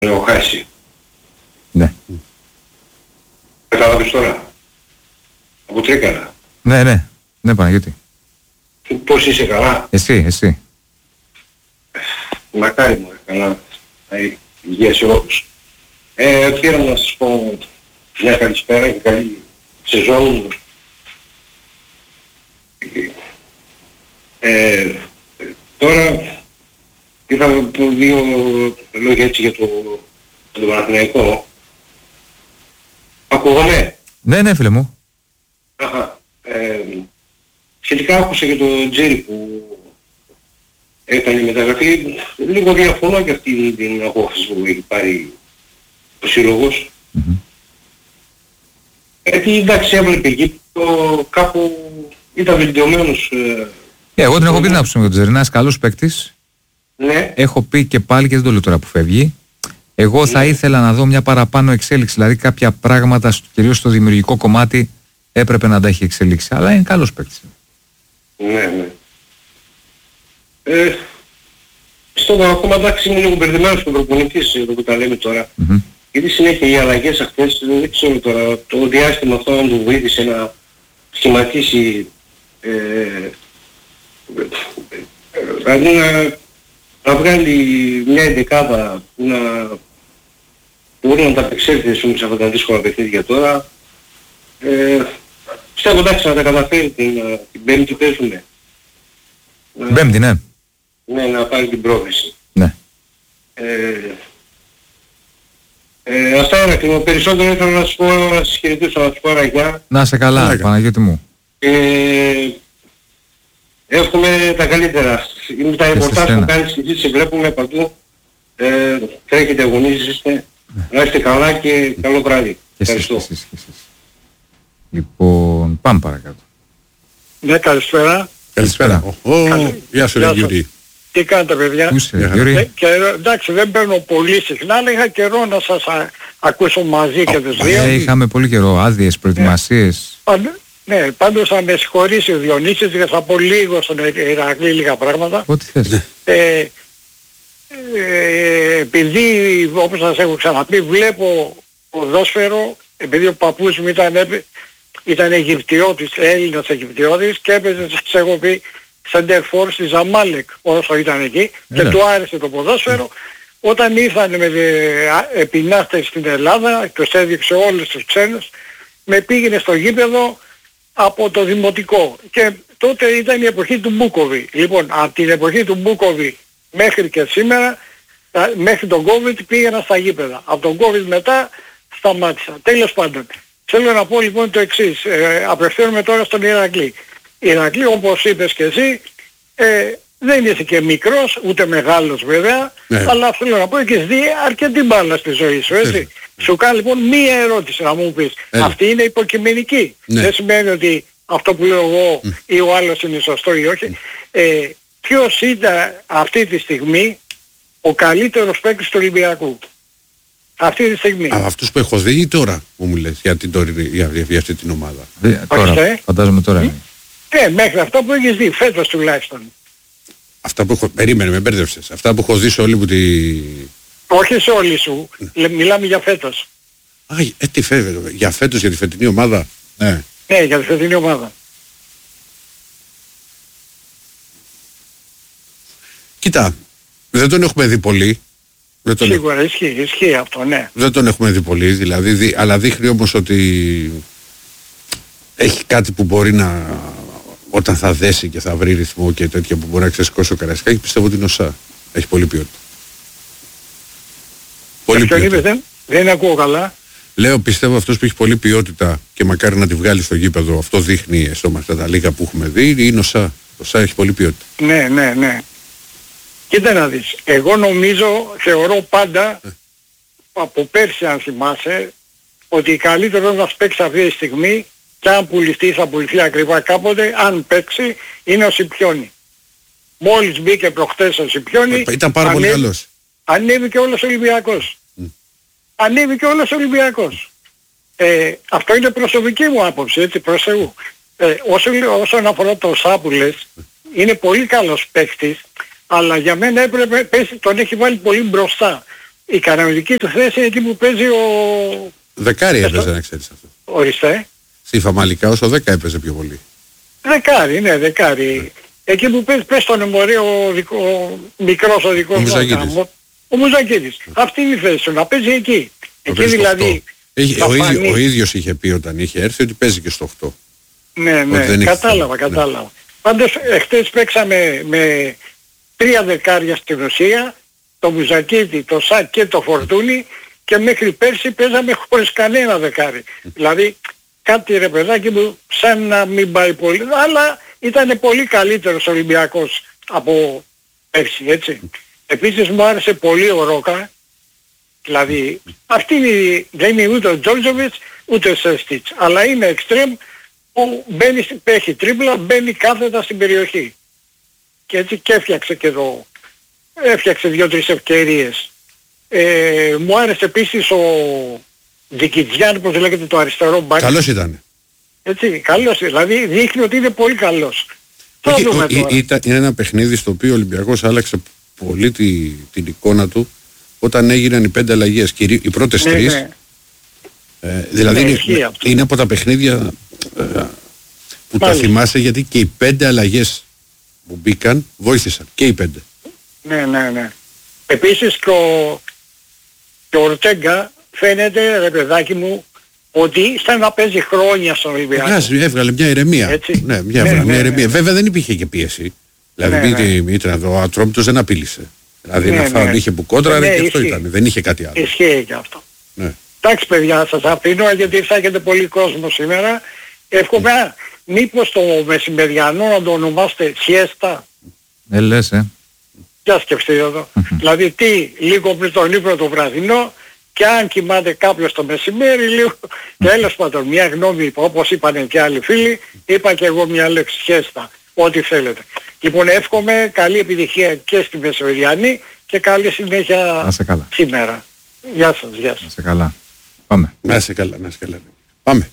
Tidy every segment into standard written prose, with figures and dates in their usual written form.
έχω χάσει. Ναι. Κατάλαβες τώρα. Από Τρίκαλα. Ναι, Παναγιώτη. Πώς είσαι, καλά? Εσύ. Μακάρι μου, καλά. Υγεία σε όλους. Πήρα να σας πω μια καλησπέρα και καλή σεζόν. Τώρα είχα δύο λόγια έτσι για το Παναθηναϊκό. Ακούγομαι? Ναι, φίλε μου. Αχα. Σχετικά άκουσα και το Τζέρι που έκανε μεταγραφή. Λίγο διαφωνώ και αυτή την απόφαση που έχει πάρει ο σύλλογος. Γιατί εντάξει έβλεπε εκεί κάπου ήταν βελτιωμένος. Εγώ την έχω πει την άποψη με τον Τζέρι, ένας καλός παίκτης. Ναι. Έχω πει και πάλι και δεν το λέω τώρα που φεύγει. Εγώ θα ήθελα να δω μια παραπάνω εξέλιξη, δηλαδή κάποια πράγματα κυρίως στο δημιουργικό κομμάτι έπρεπε να τα έχει εξελίξει, αλλά είναι καλός παίκτης. Ναι. Στο ακόμα εντάξει είναι λίγο μπερδεμένος ο προπονητής εδώ που τα λέμε τώρα. Γιατί συνέχεια οι αλλαγές αυτές, δεν ξέρω τώρα, το διάστημα αυτό να του βοήθησε να σχηματίσει, δηλαδή να βγάλει μια εντεκάδα που μπορεί να τα απεξέλθει σε αυτά τα δύσκολα παιχνίδια τώρα. Πιστεύω εντάξει να τα καταφέρει την Πέμπτη παίζουμε. Πέμπτη, ναι. Ναι, να πάρει την πρόκληση. Ναι. Αυτά είναι ακριβώς. Περισσότερο ήθελα να σου πω, να σας χαιρετήσω, να σου πω αγιά. Να είσαι καλά, Παναγιώτη μου. Εύχομαι τα καλύτερα. Είναι τα ρεπορτάζ που κάνεις και εσύ, σε βλέπουμε παντού. Τρέχετε, αγωνίζεστε. Να είστε καλά και καλό βράδυ. Ευχαριστώ. Εσείς. Λοιπόν, πάμε παρακάτω. Ναι, καλησπέρα. Καλησπέρα. Γεια σου, ρε Γιούρι. Τι κάνετε, παιδιά? Πού είσαι, Γιούρι? Εντάξει, δεν παίρνω πολύ συχνά, αλλά είχα καιρό να σας ακούσω μαζί και τους δύο. Είχαμε πολύ καιρό, άδειες, προετοιμασίες. Ναι, πάντως θα με συγχωρήσει ο Διονύσης, γιατί θα πω λίγο στον Ηρακλή λίγα πράγματα. Ό,τι θες. Επειδή, όπως σας έχω ξαναπεί, βλέπω ποδόσφαιρο, επειδή ο παππούς μου ήταν Αιγυπτιώτης, Έλληνας Αιγυπτιώτης και έπαιζε, σας έχω πει, σεντερφόρ στη Ζαμάλεκ όσο ήταν εκεί και του άρεσε το ποδόσφαιρο. Όταν ήρθαν με επινάστες στην Ελλάδα, τους έδειξε όλους τους ξένους, με πήγαινε στο γήπεδο από το δημοτικό και τότε ήταν η εποχή του Μπούκοβι. Λοιπόν, από την εποχή του Μπούκοβι μέχρι και σήμερα, μέχρι τον COVID πήγαινα στα γήπεδα. Από τον COVID μετά σταμάτησα. Τέλος πάντων, θέλω να πω λοιπόν το εξής. Απευθύνομαι τώρα στον Ηρακλή. Ηρακλή, όπως είπες και εσύ, δεν είσαι και μικρός, ούτε μεγάλος βέβαια, αλλά θέλω να πω έχεις δει αρκετή μπάλα στη ζωή σου, έτσι. Σου κάνω λοιπόν μία ερώτηση να μου πεις. Αυτή είναι υποκειμενική. Δεν σημαίνει ότι αυτό που λέω εγώ ή ο άλλος είναι σωστό ή όχι. Ποιος ήταν αυτή τη στιγμή ο καλύτερος παίκτης του Ολυμπιακού? Αυτή τη στιγμή. Από αυτούς που έχω δει ή τώρα που μου λες για αυτή την ομάδα? Τώρα, φαντάζομαι τώρα είναι. Μέχρι αυτά που έχεις δει, φέτος τουλάχιστον. Αυτά που έχω... Περίμενε, με μπέρδευσες. Αυτά που έχω δει σε όλη μου τη... Όχι σε όλη σου. Μιλάμε για φέτος. Τι φεύγει, για φέτος, για τη φετινή ομάδα? Ναι, για τη φετινή ομάδα. Κοίτα, δεν τον έχουμε δει πολύ. Σίγουρα ισχύει αυτό, ναι. Δεν τον έχουμε δει πολύ, δηλαδή, αλλά δείχνει όμως ότι έχει κάτι που μπορεί να... Όταν θα δέσει και θα βρει ρυθμό και τέτοια που μπορεί να ξεσηκώσει ο Καραϊσκάκης, πιστεύω ότι είναι ο ΣΑ. Έχει πολύ ποιότητα. Πολύ ποιότητα. Δεν ακούω καλά. Λέω, πιστεύω αυτός που έχει πολλή ποιότητα και μακάρι να τη βγάλει στο γήπεδο, αυτό δείχνει στο αυτά τα λίγα που έχουμε δει, είναι ο ΣΑ. Ο ΣΑ έχει πολλή ποιότητα. Ναι. Κοίτα να δεις. Εγώ νομίζω, θεωρώ πάντα, από πέρσι αν θυμάσαι, ότι καλύτερος να παίξει αυτή τη στιγμή και αν πουληθεί θα πουληθεί ακριβά κάποτε, αν παίξει είναι ο Σιπιόνι. Μόλις μπήκε προχτές ο Σιπιόνι, ήταν πάρα πολύ καλός. Ανέβηκε όλος ο Ολυμπιακός. Ανέβηκε όλος ο Ολυμπιακός. Αυτό είναι προσωπική μου άποψη, έτσι, προς Θεού. Όσον αφορά το Σάπουλες, είναι πολύ καλός παίκτης, αλλά για μένα τον έχει βάλει πολύ μπροστά. η κανονική του θέση είναι εκεί που παίζει ο... Δεκάρι έπαιζε, να ξέρεις αυτό. Ορίστε. Στη Φαμαλικά όσο 10 έπαιζε πιο πολύ. Δεκάρι, ναι, δεκάρι. Εκεί που πες τον Εμμορή ο μικρός ο δικός Ο μας. Μουζακίδης. Ο Μουζακίδης. Αυτή είναι η θέση του, να παίζει εκεί. Εκεί δηλαδή... Ο ίδιος είχε πει όταν είχε έρθει ότι παίζει και στο 8. Ναι, κατάλαβα. Πάντως χτες παίξαμε με 3 δεκάρια στην ουσία, το Μουζακίδη, το Σάκ και το Φορτούνι, και μέχρι πέρσι παίζαμε χωρίς κανένα δεκάρι. Δηλαδή κάτι ρε παιδάκι μου σαν να μην πάει πολύ, αλλά ήταν πολύ καλύτερος Ολυμπιακός από πέρσι, έτσι. Επίσης μου άρεσε πολύ ο Ρόκα, δηλαδή αυτή δεν είναι ούτε ο Τζόρτζοβιτς ούτε ο Σέστιτς, αλλά είναι εξτρέμ που μπαίνει, έχει τρίπλα, μπαίνει κάθετα στην περιοχή. Και έτσι και έφτιαξε και εδώ, έφτιαξε 2-3 ευκαιρίες. Μου άρεσε επίσης ο Δικιτζιάν, όπως λέγεται, το αριστερό μπάκι. Καλός ήταν. Έτσι, καλός, δηλαδή δείχνει ότι είναι πολύ καλός. Είναι ένα παιχνίδι στο οποίο ο Ολυμπιακός άλλαξε πολύ την εικόνα του όταν έγιναν οι 5 αλλαγές, οι πρώτες 3. Ναι. Δηλαδή είναι από τα παιχνίδια που τα θυμάσαι, γιατί και οι 5 αλλαγές που μπήκαν βοήθησαν, και οι 5. Ναι. Επίσης και ο Ορτέγκα φαίνεται, ρε παιδάκι μου, ότι σαν να παίζει χρόνια στον Ολυμπιακό. Έβγαλε μια ηρεμία. Έτσι. Ναι, μια ηρεμία. Βέβαια δεν υπήρχε και πίεση. Δηλαδή ο Ατρόμητος δεν απείλησε. Δηλαδή ένα φάουλ είχε που κόντραρε και αυτό ήταν. Δεν είχε κάτι άλλο. Ισχύει και αυτό. Ναι. Εντάξει παιδιά, σας αφήνω γιατί θα έχετε πολύ κόσμο σήμερα. Εύχομαι μήπως το μεσημεριανό να το ονομάστε siesta. Λες, Για σκεφτείτε εδώ. Δηλαδή λίγο πριν τον ύπνο το βραδινό, και αν κοιμάται κάποιος το μεσημέρι λίγο, τέλος πάντων μια γνώμη, όπως είπαν και άλλοι φίλοι, είπα και εγώ μια λέξη siesta, ό,τι θέλετε. Λοιπόν, εύχομαι καλή επιτυχία και στη μεσημεριανή και καλή συνέχεια σήμερα. Γεια σας. Να σε καλά. Πάμε. Να σε καλά. Πάμε.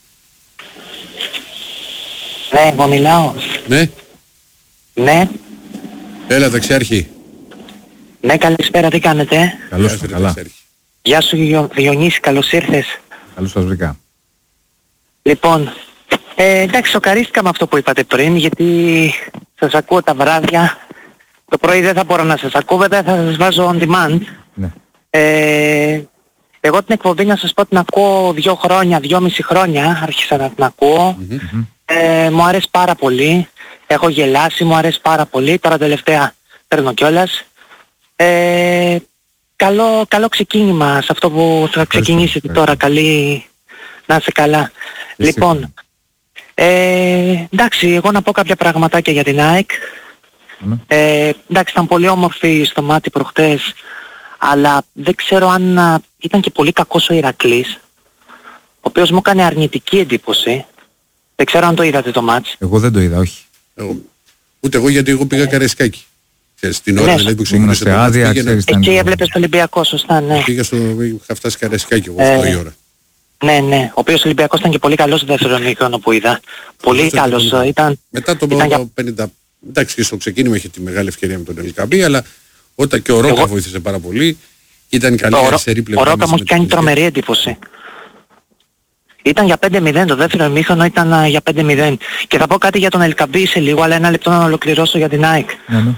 Ναι, εγώ μιλάω. Ναι. Έλα δεξιάρχη. Ναι, καλησπέρα, τι κάνετε? Καλώς, καλά. Γεια σου Διονύση, καλώς ήρθες. Καλώς σας βρήκα. Λοιπόν, εντάξει, σοκαρίστηκα με αυτό που είπατε πριν, γιατί σας ακούω τα βράδια. Το πρωί δεν θα μπορώ να σας ακούω, βέβαια θα σας βάζω on demand. Ναι. Εγώ την εκπομπή, να σας πω, την ακούω 2,5 χρόνια άρχισα να την ακούω. Μου αρέσει πάρα πολύ. Έχω γελάσει, μου αρέσει πάρα πολύ. Τώρα τελευταία παίρνω κιόλας. Καλό ξεκίνημα σε αυτό που θα ξεκινήσετε τώρα. Καλή να είσαι καλά. Λοιπόν, εντάξει, εγώ να πω κάποια πραγματάκια για την ΑΕΚ. Εντάξει, ήταν πολύ όμορφη στο μάτι προχτές, αλλά δεν ξέρω αν ήταν και πολύ κακός ο Ηρακλής, ο οποίος μου έκανε αρνητική εντύπωση. Δεν ξέρω αν το είδατε το μάτς. Εγώ δεν το είδα, όχι. Ούτε εγώ, γιατί εγώ πήγα Καραϊσκάκι. Στην ώρα δηλαδή που ξεκίνησε το μάτς. Εκεί έβλεπες το Ολυμπιακό, σωστά, ναι. Είχα φτάσει Καραϊσκάκι εγώ 8 η ώρα. Ναι. Ο οποίος Ολυμπιακός ήταν και πολύ καλός στο δεύτερο ημίχρονο που είδα. Πολύ καλός ήταν. Μετά το 50... Εντάξει, και στο ξεκίνημα είχε τη μεγάλη ευκαιρία με τον Ελκαμπή, αλλά όταν και ο Ρόκα βοήθησε πάρα πολύ, ήταν καλή αριστερή πλευρά. Ο Ρόκα μου έχει κάνει τρομερή εντύπωση. Ήταν για 5-0, το δεύτερο ημίχρονο ήταν για 5-0. Και θα πω κάτι για τον Ελκαμπή σε λίγο, αλλά ένα λεπτό να ολοκληρώσω για την ΑΕΚ.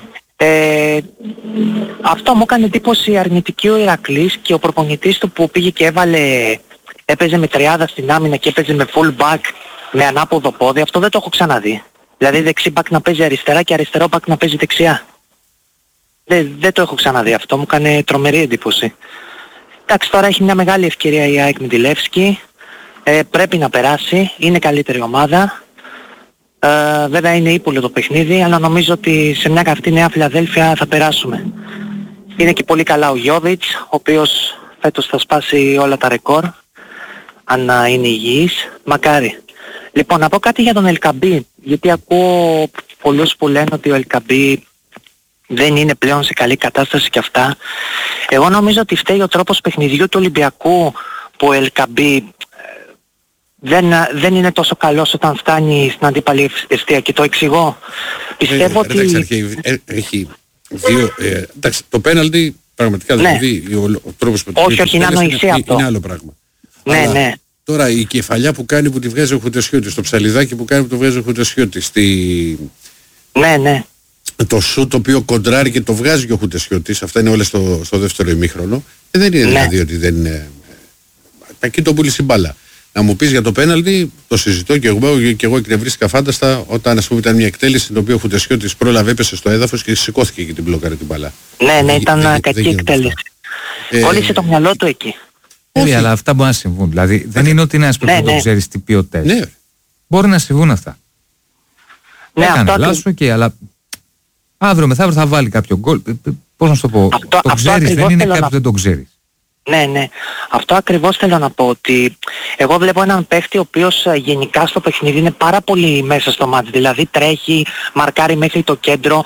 Αυτό μου έκανε εντύπωση αρνητική ο Ηρακλής, και ο προπονητής του που πήγε και έπαιζε με τριάδα στην άμυνα και έπαιζε με full back με ανάποδο πόδι. Αυτό δεν το έχω ξαναδεί. Δηλαδή δεξί back να παίζει αριστερά και αριστερό back να παίζει δεξιά. Δεν το έχω ξαναδεί αυτό, μου έκανε τρομερή εντύπωση. Εντάξει, τώρα έχει μια μεγάλη ευκαιρία η ΑΕΚ με τη Λεύσκη. Πρέπει να περάσει, είναι καλύτερη ομάδα. Βέβαια είναι ύπουλο το παιχνίδι, αλλά νομίζω ότι σε μια καυτή Νέα Φιλαδέλφια θα περάσουμε. Είναι και πολύ καλά ο Γιώβιτς, ο οποίος φέτος θα σπάσει όλα τα ρεκόρ, αν είναι υγιής. Μακάρι. Λοιπόν, να πω κάτι για τον Ελκαμπή, γιατί ακούω πολλούς που λένε ότι ο Ελκαμπή δεν είναι πλέον σε καλή κατάσταση και αυτά. Εγώ νομίζω ότι φταίει ο τρόπος παιχνιδιού του Ολυμπιακού, που ο Ελκαμπή δεν είναι τόσο καλός όταν φτάνει στην αντίπαλη αιστεία, και το εξηγώ. Πιστεύω ότι... Έχει δύο... εντάξει, το πέναλτι Πραγματικά δηλαδή ο τρόπος που όχι, είναι ανοησία αυτό. Είναι άλλο πράγμα. Ναι, Αλλά, ναι. τώρα η κεφαλιά που κάνει που τη βγάζει ο Χουτεσιώτης, το ψαλιδάκι που κάνει που το βγάζει ο Χουτεσιώτης, Ναι. το σουτ το οποίο κοντράρει και το βγάζει και ο Χουτεσιώτης, αυτά είναι όλα στο δεύτερο ημίχρονο. Δεν είναι δηλαδή ότι δεν είναι. Εκεί το πούλησε η μπάλα. Να μου πεις για το πέναλτι, το συζητώ και εγώ εκνευρίστηκα φάνταστα όταν ας πούμε ήταν μια εκτέλεση στην οποία ο Χουτεσιώτης πρόλαβε, έπεσε στο έδαφος και σηκώθηκε και την μπλόκαρε την μπάλα. Ναι, ήταν κακή εκτέλεση. Κόλλησε το μυαλό του εκεί. Αλλά αυτά μπορεί να συμβούν. Δηλαδή δεν είναι ότι είναι ένας που δεν ξέρεις τι ποιότητες. Ναι. Μπορεί να συμβούν αυτά. Ναι, έκανε λάθος, αλλά αύριο μεθαύριο θα βάλει κάποιο γκολ. Πώς να σου το πω, το ξέρεις, δεν είναι κάποιο που δεν το ξέρεις. Ναι. Αυτό ακριβώς θέλω να πω, ότι εγώ βλέπω έναν παίχτη ο οποίος γενικά στο παιχνίδι είναι πάρα πολύ μέσα στο μάτς. Δηλαδή τρέχει, μαρκάρει μέχρι το κέντρο.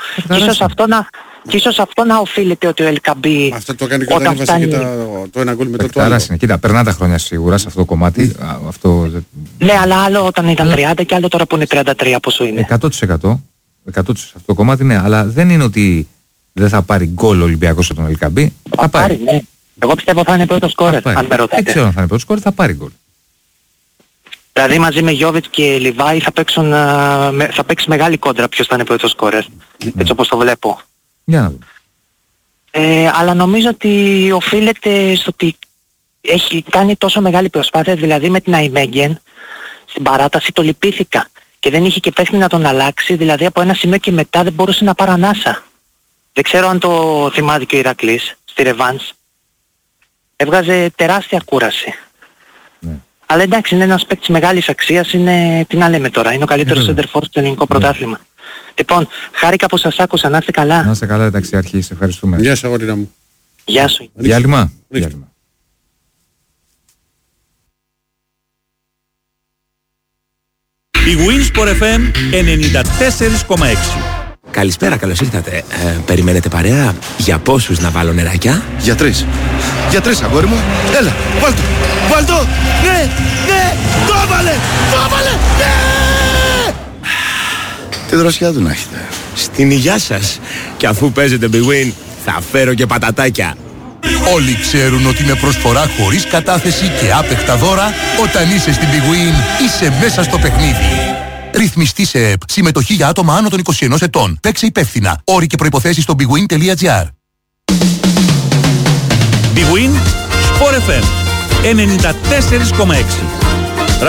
Και ίσως αυτό να οφείλεται ότι ο Ελκαμπή. Αυτό το έκανε και όταν έβασε και το ένα γκολ μετά το άλλο. Κοίτα, περνά τα χρόνια σίγουρα σε αυτό το κομμάτι. Ναι, αλλά άλλο όταν ήταν 30 και άλλο τώρα που είναι 33 πόσο είναι. 100% αυτό το κομμάτι, ναι, αλλά δεν είναι ότι δεν θα πάρει γκολ ο Ολυμπιακός από τον Ελκαμπή. Θα πάρει. Ναι. Εγώ πιστεύω θα είναι πρώτος σκόρερ, αν με ρωτάτε. Δεν ξέρω αν θα είναι πρώτος σκόρερ, θα πάρει γκολ. Δηλαδή μαζί με Γιώβιτς και Λιβάη θα παίξει μεγάλη κόντρα ποιος θα είναι πρώτος σκόρερ. Έτσι όπως το βλέπω. Για να δούμε. Αλλά νομίζω ότι οφείλεται στο ότι έχει κάνει τόσο μεγάλη προσπάθεια, δηλαδή με την Αϊμέγγεν στην παράταση το λυπήθηκα και δεν είχε και παίχνει να τον αλλάξει, δηλαδή από ένα σημείο και μετά δεν μπορούσε να πάρει ανάσα. Δεν ξέρω αν το θυμάται και ο Ηρακλής στη ρεβάνς. Έβγαζε τεράστια κούραση. Ναι. Αλλά εντάξει, είναι ένας παίκτης μεγάλης αξίας, είναι, τι να λέμε τώρα, είναι ο καλύτερος σεντερφόρ στο ελληνικό πρωτάθλημα. Λοιπόν, χάρηκα που σας άκουσα, να είστε καλά. Να είστε καλά, ταξιάρχη, σε ευχαριστούμε. Γεια σας, αγόρινα μου. Γεια σου. Διάλειμμα. Η Winsport FM 94,6. Καλησπέρα, καλώς ήρθατε. Περιμένετε παρέα? Για πόσους να βάλω νεράκια? Για τρεις. Για τρεις, αγόρι μου. Έλα, βάλ' το. Ναι, το έβαλε, ναι! Τι δροσιά του να έχετε. Στην υγειά σας. Και αφού παίζετε Big Win, θα φέρω και πατατάκια. Όλοι ξέρουν ότι με προσφορά χωρίς κατάθεση και άπεχτα δώρα, όταν είσαι στην Big Win, είσαι μέσα στο παιχνίδι. Ρυθμιστή σε ΕΠ. Συμμετοχή για άτομα άνω των 21 ετών. Παίξε υπεύθυνα. Όροι και προϋποθέσεις στο bigwin.gr. Big Win, Sport FM 94,6.